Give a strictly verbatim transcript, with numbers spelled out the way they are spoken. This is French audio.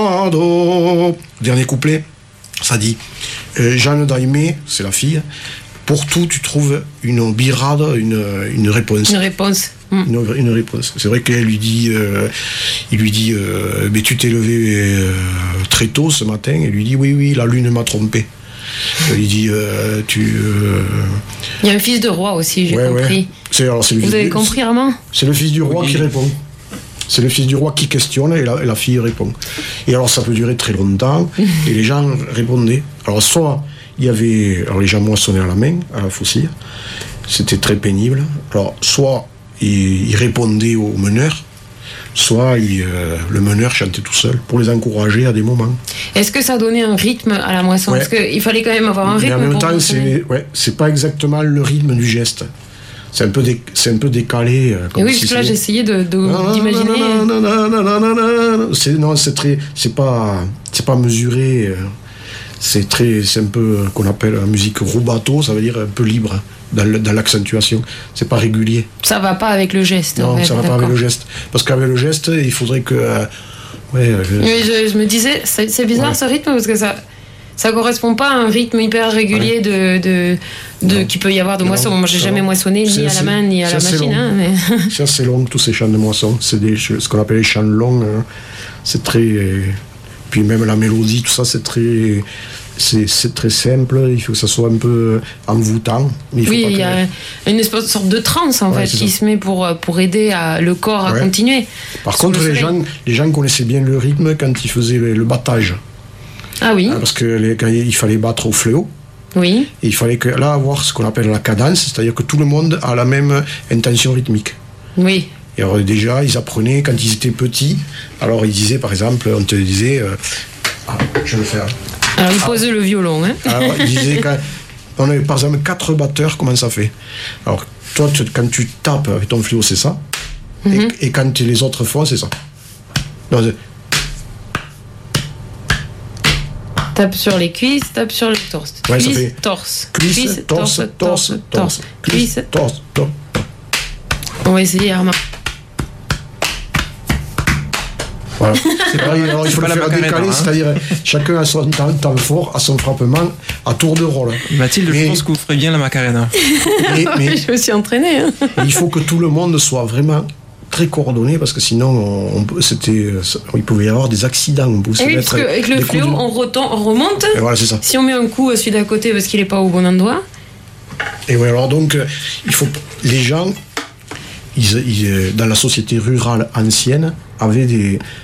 Dernier couplet, ça dit euh, Jeanne d'Aimé, c'est la fille. Pour tout, tu trouves une birade, une, une réponse. Une réponse. Mm. Une, une réponse. C'est vrai qu'elle lui dit, euh, il lui dit, euh, mais tu t'es levé euh, très tôt ce matin. Elle lui dit, oui, oui, la lune m'a trompé. Il lui dit, euh, tu. Euh... Il y a un fils de roi aussi, j'ai ouais, compris. Ouais. C'est, alors, c'est le Vous avez du, compris, Armand ? C'est le fils du roi oui. qui répond. C'est le fils du roi qui questionne et la, et la fille répond. Et alors ça peut durer très longtemps et les gens répondaient. Alors soit il y avait, alors les gens moissonnaient à la main, à la faucille, c'était très pénible. Alors soit ils, ils répondaient au meneur, soit il, euh, le meneur chantait tout seul pour les encourager à des moments. Est-ce que ça donnait un rythme à la moisson ? Ouais. Parce qu'il fallait quand même avoir un rythme. Mais en même pour temps, c'est, ouais, c'est pas exactement le rythme du geste. C'est un peu, dé, c'est un peu décalé. Euh, comme oui, si parce que là, c'est... j'essayais de, de, non, d'imaginer. Non, non, non, non, non, non, non. C'est, non, c'est très, c'est pas, c'est pas mesuré. Euh, c'est très, c'est un peu euh, qu'on appelle la musique rubato, ça veut dire un peu libre dans, le, dans l'accentuation. C'est pas régulier. Ça va pas avec le geste. Non, ouais, ça va d'accord. pas avec le geste. Parce qu'avec le geste, il faudrait que. Euh, ouais. Je... Oui, je, je me disais, c'est, c'est bizarre ouais. ce rythme parce que ça. Ça correspond pas à un rythme hyper régulier ouais. de, de, de qui peut y avoir de moisson. Moi, j'ai jamais long. moissonné ni à la main ni à la machine. Hein, mais... C'est assez long, tous ces chants de moisson. C'est des, ce qu'on appelle les chants longs. Hein. C'est très. Puis même la mélodie, tout ça, c'est très. C'est, c'est très simple. Il faut que ça soit un peu envoûtant. Mais il faut oui, il y a une espèce de sorte de transe en ouais, fait qui ça. se met pour, pour aider à, le corps à ouais. continuer. Par contre, les gens, les gens connaissaient bien le rythme quand ils faisaient le, le battage. Ah oui. Parce que les, quand il fallait battre au fléau. Oui. Et il fallait que, là avoir ce qu'on appelle la cadence, c'est-à-dire que tout le monde a la même intention rythmique. Oui. Et alors déjà, ils apprenaient quand ils étaient petits. Alors ils disaient, par exemple, on te disait, euh, ah, je vais le faire. Alors ils ah. posaient le violon, hein. Alors ils disaient, quand on avait par exemple quatre batteurs, comment ça fait ? Alors toi, tu, quand tu tapes avec ton fléau, c'est ça. Mm-hmm. Et, et quand les autres font, c'est ça. Donc, tape sur les cuisses, tape sur le torse. Ouais, cuisse, ça fait torse. Cuisse, cuisse, torse, torse, torse, torse. Cuisse, torse, torse. On va essayer, Armand. Voilà. C'est pareil, alors il faut le faire décaler, hein. C'est-à-dire chacun a son temps, temps fort, à son frappement, à tour de rôle. Mathilde, mais, je pense que vous ferez bien la Macarena. Mais, mais je me suis entraînée. Hein. Il faut que tout le monde soit vraiment très coordonné parce que sinon on, on, c'était, il pouvait y avoir des accidents. On pouvait oui, parce qu'avec le fléau, on, retom- on remonte. Et voilà, c'est ça. Si on met un coup à celui d'à côté parce qu'il n'est pas au bon endroit. Et oui, alors donc, il faut, les gens, ils, ils, dans la société rurale ancienne, avaient des,